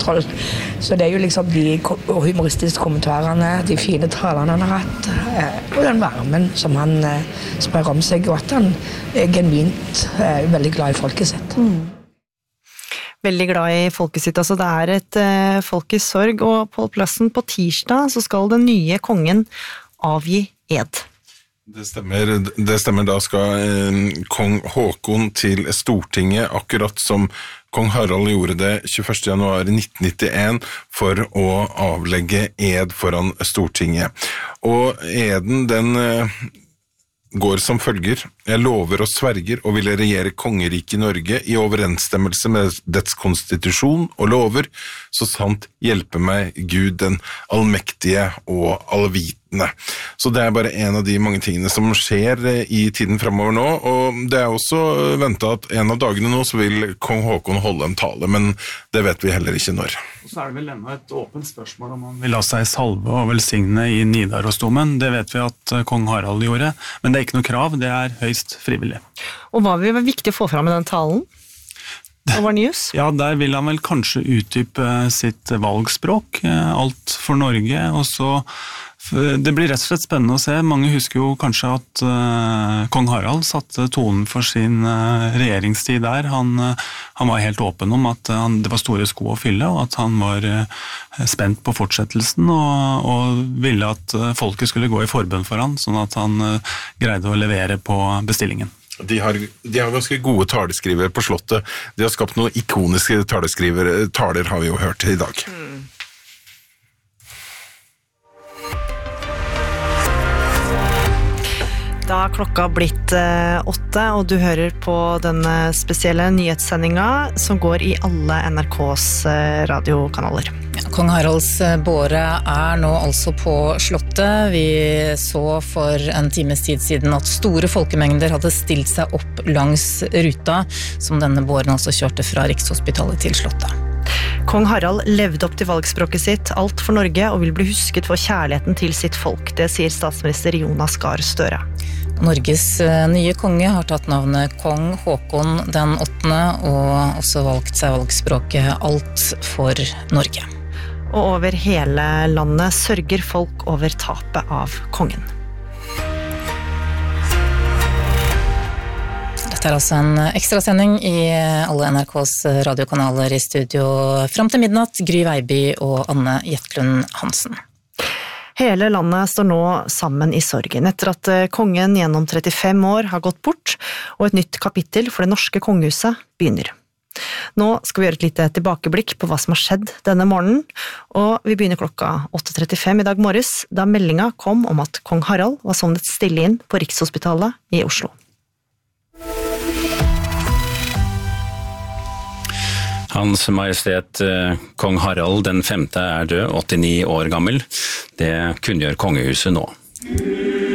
troll. Så det jo liksom de humoristiske kommentarene, de fine talene han har hatt, og den varmen som han sprer om seg, og at han genuint veldig glad i folket sitt. Veldig glad i folket sitt, altså det et folk i sorg, og på plassen på tirsdag så skal den nye kongen avgi ed. Det stemmer, da skal kong Håkon til Stortinget, akkurat som kong Harald gjorde det 21. januar 1991 for å avlegge ed foran Stortinget. Og eden, den går som følger: Jeg lover og sverger og vil regjere kongeriket i Norge i overensstemmelse med dets konstitusjon og lover, så sant hjelper meg Gud den allmektige og allvitende. Så det bare en av de mange tingene som skjer i tiden fremover nå, og det også ventet at en av dagene nå så vil kong Håkon holde en tale, men det vet vi heller ikke når. Så det vel enda et åpent spørsmål om han vil la seg salve og velsigne i Nidarosdomen. Det vet vi at kong Harald gjorde, men det ikke noe krav, det høyst frivillig. Og hva vil være viktig å få fram i den talen? Over News? Ja, der vil han vel kanskje utdype sitt valgspråk, alt for Norge, og så det blir rett og slett spennende å se. Mange husker jo kanskje at kong Harald satte tonen for sin regjeringstid der. Han var helt åpen om at det var store sko å fylle, og at han var spent på fortsettelsen, og ville at folket skulle gå i forbønn for han, sånn at han greide å levere på bestillingen. De har ganske gode taleskrivere på slottet. De har skapt noen ikoniske taler har vi jo hørt i dag. Da klokka blitt 8, og du hører på denne spesielle nyhetssendinga som går i alle NRKs radiokanaler. Kong Haralds båre nå altså på slottet. Vi så for en times tid siden at store folkemengder hadde stilt seg opp langs ruta, som denne båren altså kjørte fra Rikshospitalet til slottet. Kong Harald levde opp til valgspråket sitt, alt for Norge, og vil bli husket for kjærligheten til sitt folk. Det sier statsminister Jonas Gahr Støre. Norges nye konge har tatt navnet kong Håkon den 8. og også valgt seg valgspråket alt for Norge. Og over hele landet sørger folk over tapet av kongen. Dette altså en ekstrasending i alle NRKs radiokanaler i studio frem til midnatt. Gry Veiby og Anne Jetklund Hansen. Hele landet står nå sammen i sorgen etter at kongen gjennom 35 år har gått bort, og et nytt kapittel for det norske kongehuset begynner. Nå skal vi gjøre et lite tilbakeblikk på hva som har skjedd denne morgenen, og vi begynner klokka 8:35 i dag morges, da meldinga kom om at kong Harald var sovnet stille inn på Rikshospitalet i Oslo. Hans Majestet Kong Harald den 5. død, 89 år gammel. Det kunngjør kongehuset nå.